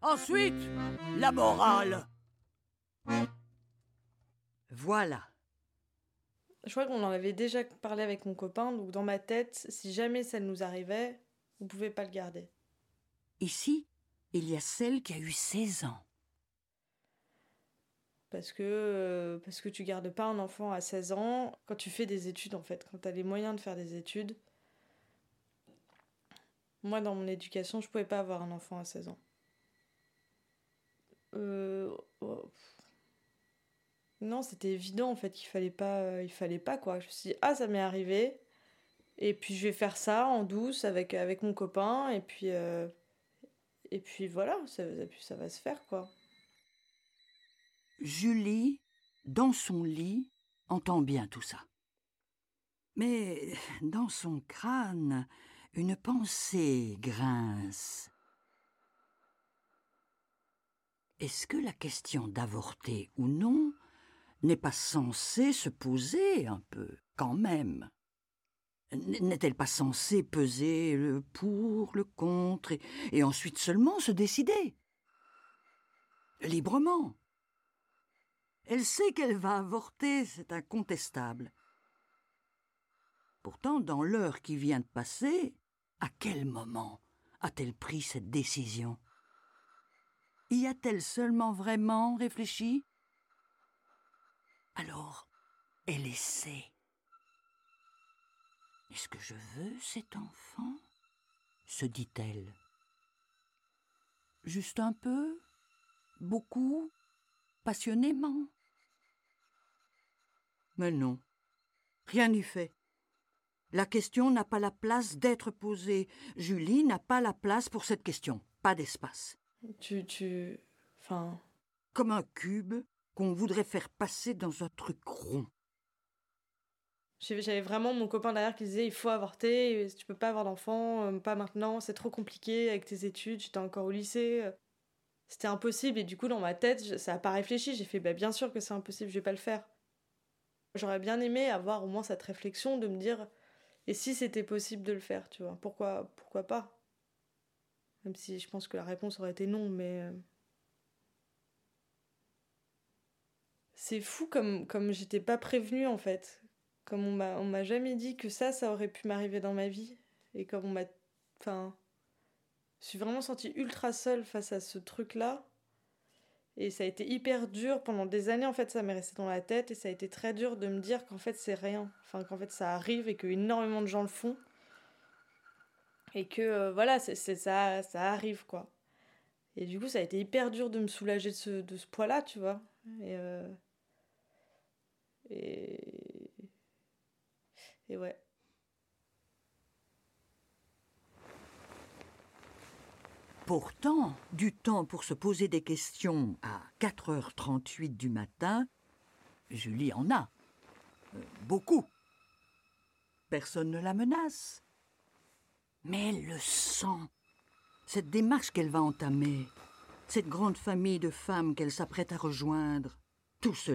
Ensuite, la morale. Voilà. Je crois qu'on en avait déjà parlé avec mon copain, donc dans ma tête, si jamais ça nous arrivait, vous pouvez pas le garder. Ici, il y a celle qui a eu 16 ans. Parce que tu gardes pas un enfant à 16 ans quand tu fais des études, en fait, quand tu as les moyens de faire des études. Moi, dans mon éducation, je pouvais pas avoir un enfant à 16 ans. Oh. Non, c'était évident, en fait, qu'il fallait pas, quoi. Je me suis dit, ah, ça m'est arrivé, et puis je vais faire ça en douce avec mon copain, et puis voilà, ça va se faire, quoi. Julie, dans son lit, entend bien tout ça. Mais dans son crâne, une pensée grince. Est-ce que la question d'avorter ou non n'est pas censée se poser un peu, quand même? N'est-elle pas censée peser le pour, le contre, et ensuite seulement se décider? Librement. Elle sait qu'elle va avorter, c'est incontestable. Pourtant, dans l'heure qui vient de passer, à quel moment a-t-elle pris cette décision? Y a-t-elle seulement vraiment réfléchi? Alors, elle essaie. Est-ce que je veux cet enfant? Se dit-elle. Juste un peu? Beaucoup? Passionnément? Mais non, rien n'y fait. La question n'a pas la place d'être posée. Julie n'a pas la place pour cette question. Pas d'espace. Enfin... Comme un cube qu'on voudrait faire passer dans un truc rond. J'avais vraiment mon copain derrière qui disait il faut avorter, tu peux pas avoir d'enfant, pas maintenant, c'est trop compliqué avec tes études, j'étais encore au lycée. C'était impossible, et du coup dans ma tête, ça a pas réfléchi, j'ai fait bien sûr que c'est impossible, je vais pas le faire. J'aurais bien aimé avoir au moins cette réflexion de me dire et si c'était possible de le faire, tu vois, pourquoi pas? Même si je pense que la réponse aurait été non, mais... C'est fou comme j'étais pas prévenue, en fait. Comme on m'a jamais dit que ça aurait pu m'arriver dans ma vie. Et comme on m'a... Enfin... Je suis vraiment sentie ultra seule face à ce truc-là. Et ça a été hyper dur. Pendant des années, en fait, ça m'est resté dans la tête. Et ça a été très dur de me dire qu'en fait, c'est rien. Enfin, qu'en fait, ça arrive et que énormément de gens le font. Et que, voilà, ça arrive, quoi. Et du coup, ça a été hyper dur de me soulager de ce poids-là, tu vois. Et... Et ouais. Pourtant, du temps pour se poser des questions à 4h38 du matin, Julie en a. Beaucoup. Personne ne la menace. Mais elle le sent. Cette démarche qu'elle va entamer, cette grande famille de femmes qu'elle s'apprête à rejoindre, tout cela